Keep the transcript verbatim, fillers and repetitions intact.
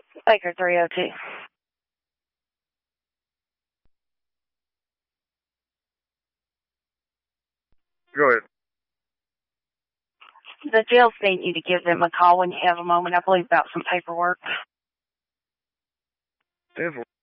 Baker three oh two. Go ahead. The jails need you to give them a call when you have a moment, I believe, about some paperwork. ten four.